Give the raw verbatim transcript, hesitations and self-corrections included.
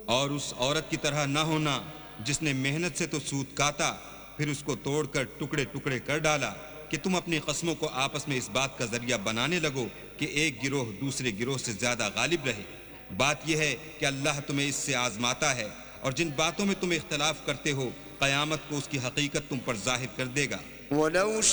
और उस औरत की तरह न होना जिसने मेहनत से तो सूत काटा, फिर उसको तोड़कर टुकड़े टुकड़े कर डाला कि तुम अपनी कस्मों को आपस में इस बात का जरिया बनाने लगो कि एक गिरोह दूसरे गिरोह से ज्यादा गालिब रहे। बात यह है कि अल्लाह तुम्हें इससे आजमाता है, और जिन बातों में तुम इख्तलाफ करते हो, क़यामत को उसकी हकीकत तुम पर जाहिर कर देगा।